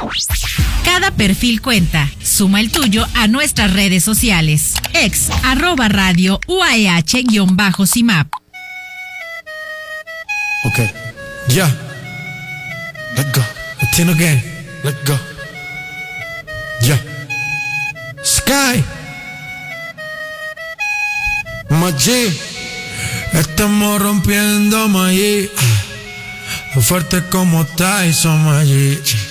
Cada perfil cuenta. Suma el tuyo a nuestras redes sociales. @radio UAEH-CIMAP. Okay. Yeah. Let's go. Latino gang. Let's go. Yeah. Sky. Machi. Estamos rompiendo Maggi. Fuerte como Tyson Maggi.